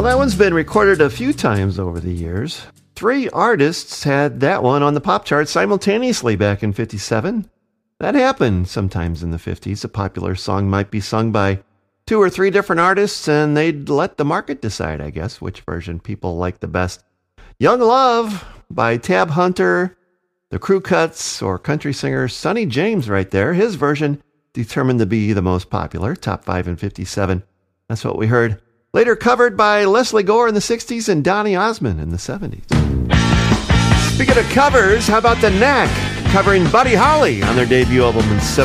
that one's been recorded a few times over the years. 3 artists had that one on the pop chart simultaneously back in 57. That happened sometimes in the 50s. A popular song might be sung by 2 or 3 different artists, and they'd let the market decide, I guess, which version people like the best. Young Love by Tab Hunter, the Crew Cuts, or country singer Sonny James right there. His version determined to be the most popular, top 5 in 57. That's what we heard. Later covered by Leslie Gore in the 60s and Donny Osmond in the 70s. Speaking of covers, how about the Knack covering Buddy Holly on their debut album in 73?